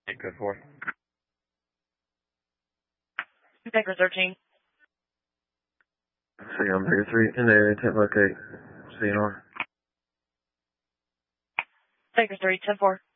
Good 4. Baker 13. See on Baker 3 in the area, intent locate. CNR. Baker 3, 10-4.